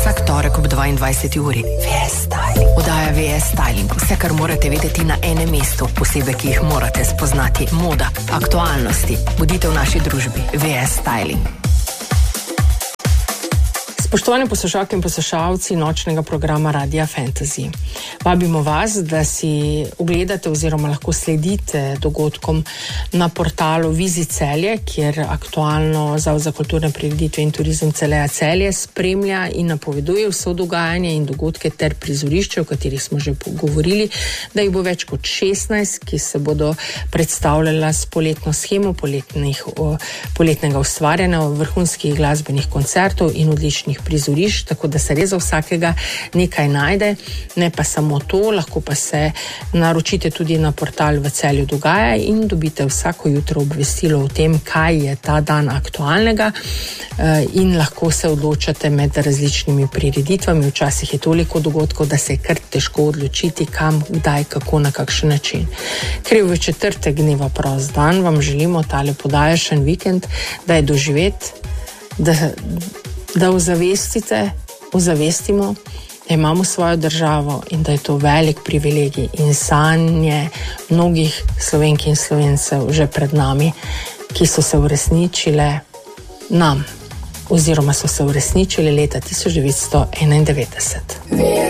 vsak torek ob 22. uri. VS Styling. Oddaja VS Styling. Vse, kar morate vedeti na enem mestu. Posebej, ki jih morate spoznati. Moda, aktualnosti. Bodite v naši družbi. VS Styling. Spoštovani poslušalke in poslušalci nočnega programa Radia Fantasy. Vabimo vas, da si ogledate oziroma lahko sledite dogodkom na portalu Vizit Celje, kjer aktualno Zavod za kulturne prireditve in turizem Celeja Celje spremlja in napoveduje vso dogajanje in dogodke ter prizorišče, o katerih smo že govorili, da jih bo več kot 16, ki se bodo predstavljala s poletno shemo poletnega ustvarjanja, vrhunskih glasbenih koncertov in odličnih prizorišč, tako da se res za vsakega nekaj najde, ne pa samo to, lahko pa se naročite tudi na portal V Celju dogaja in dobite vsako jutro obvestilo o tem, kaj je ta dan aktualnega in lahko se odločate med različnimi prireditvami. Včasih je toliko dogodkov, da se je kar težko odločiti, kam, kdaj, kako, na kakšen način. Ker je v četrtek dneva prost dan, vam želimo tale podaljšan vikend, da je doživeti, da ozavestimo, da imamo svojo državo in da je to velik privilegij in sanje mnogih Slovenk in Slovencev že pred nami, ki so se uresničile nam oziroma so se uresničile leta 1991.